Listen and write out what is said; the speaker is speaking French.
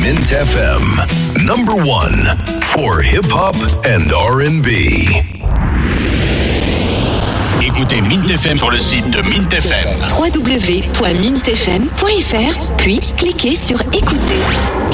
Mint FM, number one for hip-hop and R&B. Écoutez Mint FM sur le site de Mint FM. www.mintfm.fr, puis cliquez sur écouter.